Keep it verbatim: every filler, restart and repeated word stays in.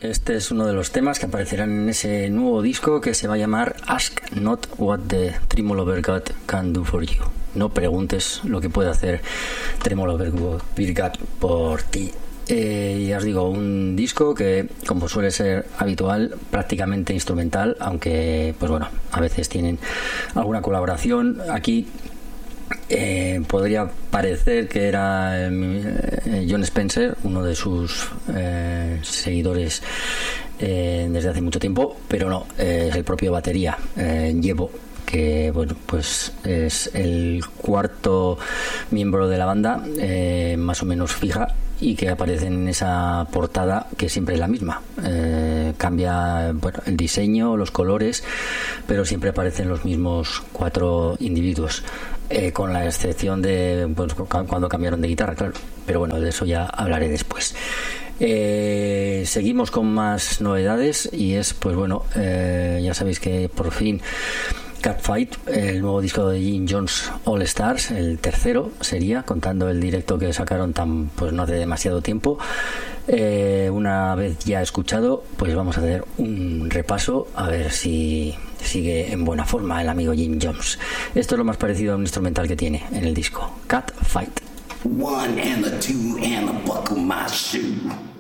Este es uno de los temas que aparecerán en ese nuevo disco que se va a llamar Ask Not What the Tremolo Virgat Can Do For You. No preguntes lo que puede hacer Tremolo Virgat por ti. Eh, ya os digo, un disco que, como suele ser habitual, prácticamente instrumental, aunque pues bueno, a veces tienen alguna colaboración. Aquí Eh, podría parecer que era eh, Jon Spencer, uno de sus eh, seguidores eh, desde hace mucho tiempo, pero no, eh, es el propio batería, eh, Llevo, que bueno, pues es el cuarto miembro de la banda, eh, más o menos fija, y que aparece en esa portada que siempre es la misma. Eh, cambia bueno, el diseño, los colores, pero siempre aparecen los mismos cuatro individuos, eh, con la excepción de pues, cuando cambiaron de guitarra, claro. Pero bueno, de eso ya hablaré después. Eh, seguimos con más novedades y es, pues bueno, eh, ya sabéis que por fin Catfight, el nuevo disco de Jim Jones All Stars, el tercero sería, contando el directo que sacaron tan, pues no hace demasiado tiempo. Eh, una vez ya escuchado, pues vamos a hacer un repaso a ver si sigue en buena forma el amigo Jim Jones. Esto es lo más parecido a un instrumental que tiene en el disco, Catfight. One and a two and a buckle my shoe.